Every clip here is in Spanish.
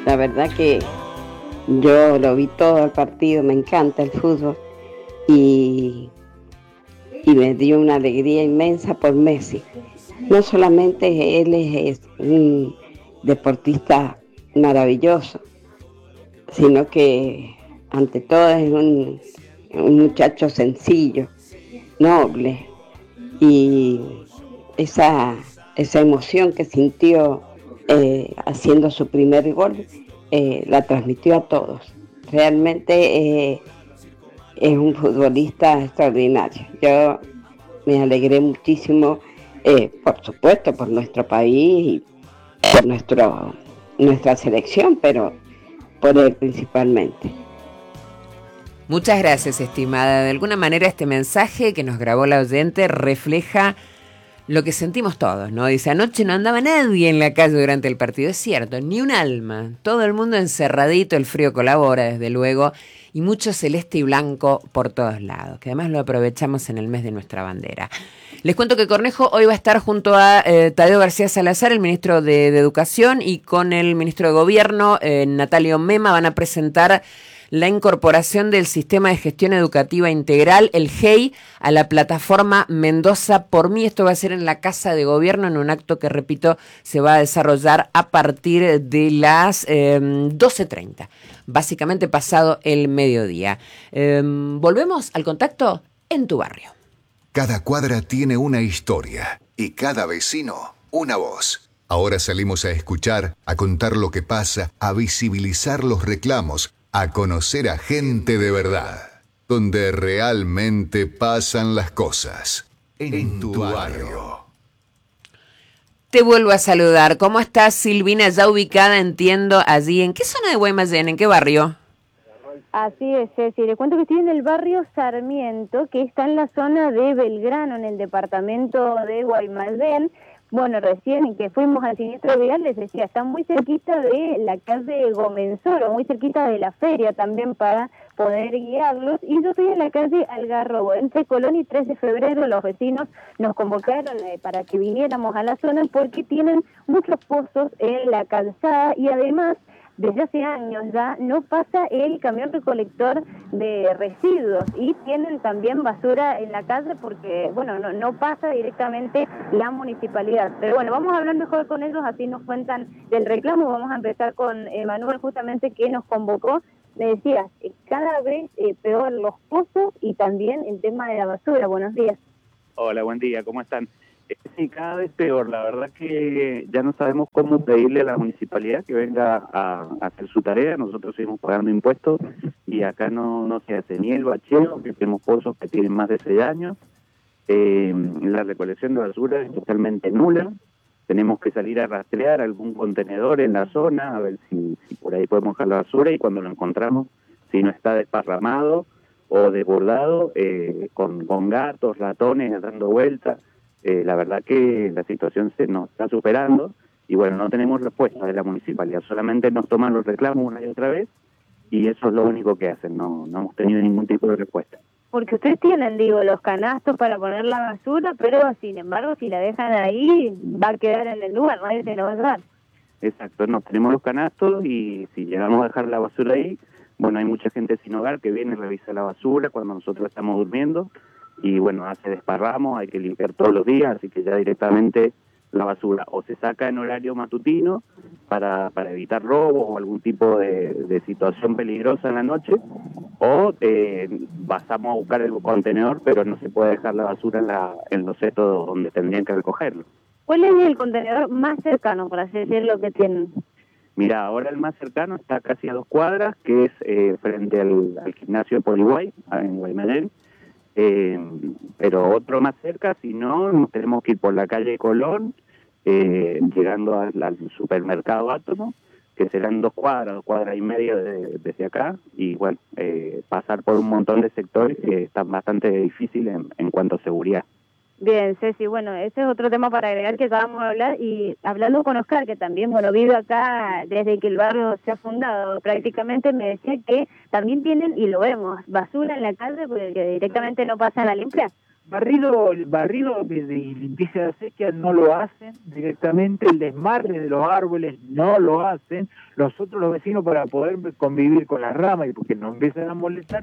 La verdad que yo lo vi todo el partido, me encanta el fútbol y, y me dio una alegría inmensa por Messi. No solamente él es un deportista maravilloso, sino que ante todo es un muchacho sencillo, noble, y esa, esa emoción que sintió haciendo su primer gol la transmitió a todos. Realmente es un futbolista extraordinario. Yo me alegré muchísimo, por supuesto, por nuestro país y por nuestra selección, pero por él principalmente. Muchas gracias, estimada. De alguna manera este mensaje que nos grabó la oyente refleja lo que sentimos todos, ¿no? Dice, anoche no andaba nadie en la calle durante el partido. Es cierto, ni un alma. Todo el mundo encerradito, el frío colabora, desde luego, y mucho celeste y blanco por todos lados, que además lo aprovechamos en el mes de nuestra bandera. Les cuento que Cornejo hoy va a estar junto a Tadeo García Salazar, el ministro de Educación, y con el ministro de Gobierno, Natalio Mema, van a presentar la incorporación del Sistema de Gestión Educativa Integral, el GEI, a la plataforma Mendoza por Mí. Esto va a ser en la Casa de Gobierno, en un acto que, repito, se va a desarrollar a partir de las 12:30, básicamente pasado el mediodía. Volvemos al contacto en tu barrio. Cada cuadra tiene una historia y cada vecino una voz. Ahora salimos a escuchar, a contar lo que pasa, a visibilizar los reclamos, a conocer a gente de verdad, donde realmente pasan las cosas. En tu barrio. Te vuelvo a saludar. ¿Cómo estás, Silvina? Ya ubicada, entiendo, allí. ¿En qué zona de Guaymallén? ¿En qué barrio? Así es, Ceci. Le cuento que estoy en el barrio Sarmiento, que está en la zona de Belgrano, en el departamento de Guaymallén. Bueno, recién que fuimos al siniestro vial, les decía, está muy cerquita de la calle Gomenzoro, muy cerquita de la feria también para poder guiarlos. Y yo estoy en la calle Algarrobo, entre Colón y 3 de febrero. Los vecinos nos convocaron para que viniéramos a la zona porque tienen muchos pozos en la calzada y además desde hace años ya no pasa el camión recolector de residuos y tienen también basura en la calle porque, bueno, no pasa directamente la municipalidad. Pero bueno, vamos a hablar mejor con ellos, así nos cuentan del reclamo. Vamos a empezar con Manuel, justamente, que nos convocó. Me decías, cada vez peor los pozos y también el tema de la basura. Buenos días. Hola, buen día, ¿cómo están? Sí, cada vez peor. La verdad que ya no sabemos cómo pedirle a la municipalidad que venga a hacer su tarea. Nosotros seguimos pagando impuestos y acá no se hace ni el bacheo, que tenemos pozos que tienen más de 6 años. La recolección de basura es totalmente nula. Tenemos que salir a rastrear algún contenedor en la zona, a ver si por ahí podemos dejar la basura, y cuando lo encontramos, si no está desparramado o desbordado, con gatos, ratones dando vueltas. La verdad que la situación se nos está superando y bueno, no tenemos respuesta de la municipalidad, solamente nos toman los reclamos una y otra vez y eso es lo único que hacen, no hemos tenido ningún tipo de respuesta. Porque ustedes tienen, digo, los canastos para poner la basura, pero sin embargo si la dejan ahí va a quedar en el lugar, nadie se la va a dar. Exacto, no tenemos los canastos y si llegamos a dejar la basura ahí, bueno, hay mucha gente sin hogar que viene y revisa la basura cuando nosotros estamos durmiendo. Y bueno, hace desparramos, hay que limpiar todos los días, así que ya directamente la basura o se saca en horario matutino para evitar robos o algún tipo de situación peligrosa en la noche, o pasamos a buscar el contenedor, pero no se puede dejar la basura en los setos donde tendrían que recogerlo. ¿Cuál es el contenedor más cercano, por así decirlo, que tienen? Mira, ahora el más cercano está casi a 2 cuadras, que es frente al gimnasio de Poliway, en Guaymallén. Pero otro más cerca, si no, tenemos que ir por la calle Colón, llegando al supermercado Átomo, que serán 2 cuadras y media desde acá, y bueno, pasar por un montón de sectores que están bastante difíciles en cuanto a seguridad. Bien, Ceci, bueno, ese es otro tema para agregar que acabamos de hablar, y hablando con Oscar, que también, bueno, vive acá desde que el barrio se ha fundado prácticamente, me decía que también tienen, y lo vemos, basura en la calle porque directamente no pasan a limpiar. barrido de limpieza de acequia no lo hacen directamente, el desmarre de los árboles no lo hacen, nosotros los vecinos para poder convivir con las ramas y porque nos empiezan a molestar,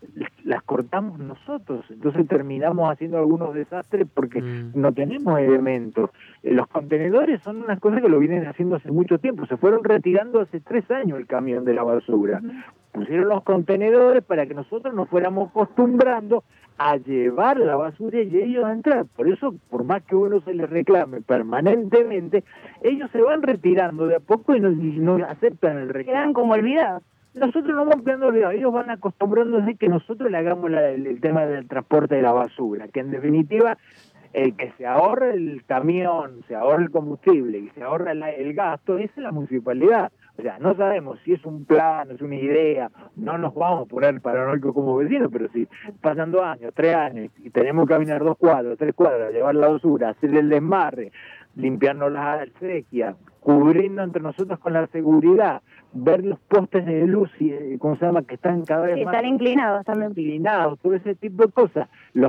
las cortamos nosotros, entonces terminamos haciendo algunos desastres porque no tenemos elementos. Los contenedores son unas cosas que lo vienen haciendo hace mucho tiempo, se fueron retirando hace 3 años el camión de la basura. Pusieron los contenedores para que nosotros nos fuéramos acostumbrando a llevar la basura y ellos a entrar. Por eso, por más que uno se les reclame permanentemente, ellos se van retirando de a poco y no aceptan el reclamo. Quedan como olvidados. Nosotros no vamos quedando olvidados, ellos van acostumbrándose que nosotros le hagamos el tema del transporte de la basura, que en definitiva el que se ahorra el camión, se ahorra el combustible y se ahorra el gasto, esa es la municipalidad. O sea, no sabemos si es un plan, es una idea, no nos vamos a poner paranoicos como vecinos, pero si pasan 2 años, 3 años y tenemos que caminar 2 cuadras, 3 cuadras, llevar la basura, hacer el desmarre, limpiarnos las acequias, cubriendo entre nosotros con la seguridad, ver los postes de luz y ¿cómo se llama? Que están cada vez más inclinados también. Inclinados, todo ese tipo de cosas.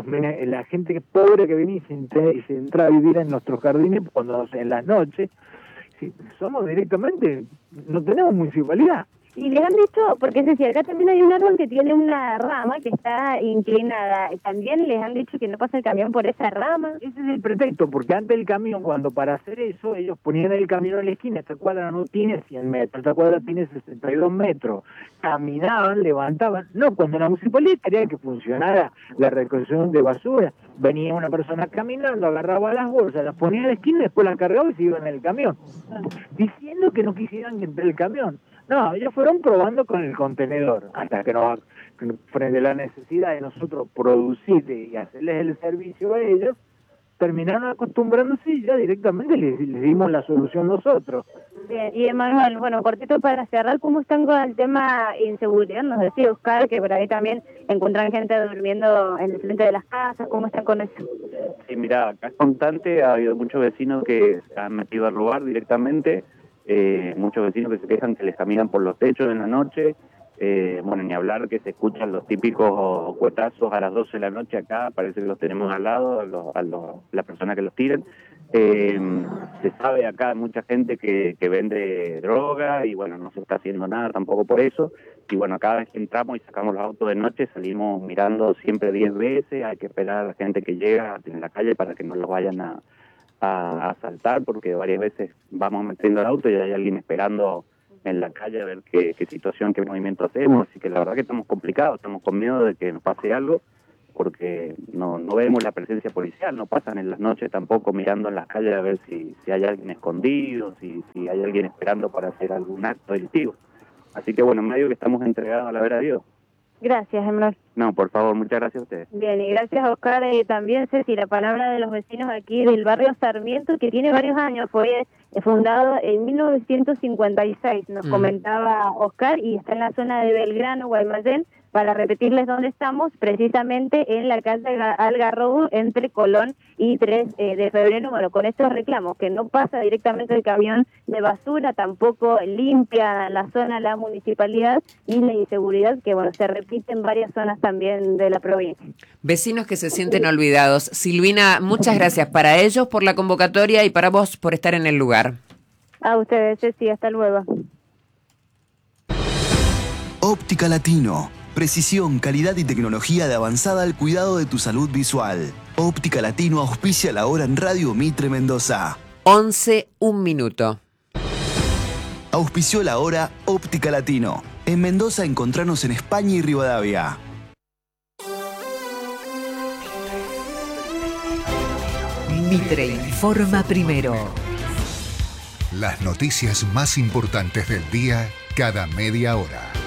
La gente pobre que viene y se entra a vivir en nuestros jardines cuando en las noches, si somos directamente, no tenemos municipalidad. Y les han dicho, porque es decir, acá también hay un árbol que tiene una rama que está inclinada, también les han dicho que no pasa el camión por esa rama. Ese es el pretexto, porque antes el camión, cuando para hacer eso, ellos ponían el camión en la esquina, esta cuadra no tiene 100 metros, esta cuadra tiene 62 metros, caminaban, levantaban, no, cuando la municipalidad quería que funcionara la recolección de basura, venía una persona caminando, agarraba las bolsas, las ponía en la esquina, después las cargaba y se iban en el camión, diciendo que no quisieran entrar el camión. No, ellos fueron probando con el contenedor, hasta que frente a la necesidad de nosotros producir y hacerles el servicio a ellos, terminaron acostumbrándose y ya directamente les dimos la solución nosotros. Bien, y Emanuel, bueno, cortito para cerrar, ¿cómo están con el tema inseguridad? Nos decía Oscar que por ahí también encuentran gente durmiendo en el frente de las casas, ¿cómo están con eso? Sí, mira, acá es constante, ha habido muchos vecinos que se han metido a robar directamente, muchos vecinos que se quejan que les caminan por los techos en la noche, bueno, ni hablar que se escuchan los típicos cuetazos a las 12 de la noche acá, parece que los tenemos al lado, las personas que los tiran. Se sabe acá mucha gente que vende droga y bueno, no se está haciendo nada tampoco por eso. Y bueno, cada vez que entramos y sacamos los autos de noche salimos mirando siempre 10 veces, hay que esperar a la gente que llega en la calle para que no los vayan a asaltar, porque varias veces vamos metiendo el auto y hay alguien esperando en la calle a ver qué situación, qué movimiento hacemos, así que la verdad que estamos complicados, estamos con miedo de que nos pase algo, porque no vemos la presencia policial, no pasan en las noches tampoco mirando en las calles a ver si hay alguien escondido, si hay alguien esperando para hacer algún acto delictivo. Así que bueno, en medio que estamos entregados a la vera de Dios. Gracias, Emanuel. No, por favor, muchas gracias a ustedes. Bien, y gracias a Oscar, también Ceci, la palabra de los vecinos aquí del barrio Sarmiento, que tiene varios años, fue fundado en 1956, nos comentaba Oscar, y está en la zona de Belgrano, Guaymallén, para repetirles dónde estamos, precisamente en la calle Algarrobo, entre Colón y 3 de febrero, bueno, con estos reclamos, que no pasa directamente el camión de basura, tampoco limpia la zona la municipalidad, y la inseguridad que, bueno, se repite en varias zonas también de la provincia. Vecinos que se sienten olvidados. Silvina, muchas gracias para ellos por la convocatoria y para vos por estar en el lugar. A ustedes, Ceci, hasta luego. Óptica Latino. Precisión, calidad y tecnología de avanzada al cuidado de tu salud visual. Óptica Latino auspicia la hora en Radio Mitre Mendoza. 11, 1 minuto. Auspició la hora Óptica Latino. En Mendoza encontranos en España y Rivadavia. Mitre informa primero. Las noticias más importantes del día cada media hora.